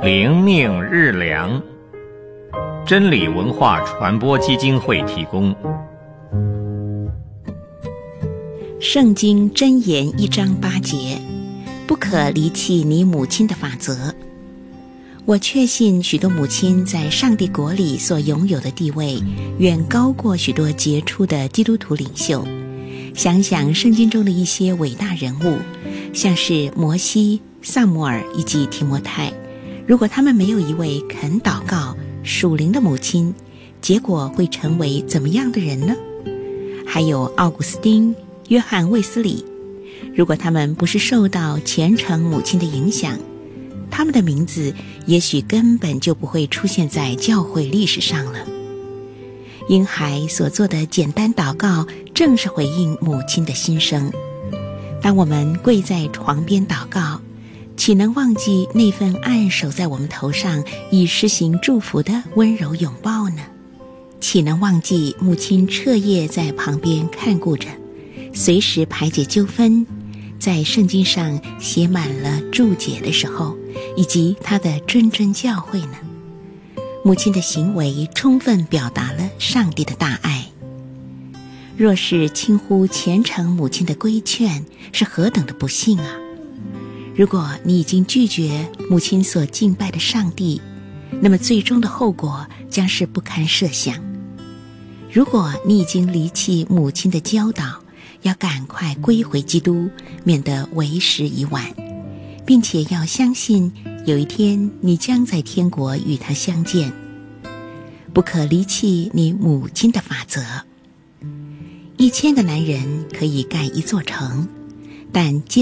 灵命日粮，真理文化传播基金会提供。 圣经箴言1章8节，不可离弃你母亲的法则。我确信许多母亲在上帝国里所拥有的地位远高过许多杰出的基督徒领袖。想想圣经中的一些伟大人物，像是摩西、撒母耳以及提摩太，如果他们没有一位肯祷告属灵的母亲，结果会成为怎么样的人呢？还有奥古斯丁、约翰卫斯理，如果他们不是受到虔诚母亲的影响，他们的名字也许根本就不会出现在教会历史上了。婴孩所做的简单祷告，正是回应母亲的心声。当我们跪在床边祷告，岂能忘记那份按手在我们头上以施行祝福的温柔拥抱呢？岂能忘记母亲彻夜在旁边看顾着，随时排解纠纷，在圣经上写满了注解的时候，以及她的谆谆教诲呢？母亲的行为充分表达了上帝的大爱。若是轻忽虔诚母亲的规劝，是何等的不幸啊！如果你已经拒绝母亲所敬拜的上帝，那么最终的后果将是不堪设想。如果你已经离弃母亲的教导，要赶快归回基督，免得为时已晚，并且要相信有一天你将在天国与他相见。不可离弃你母亲的法则。1000个男人可以盖一座城，但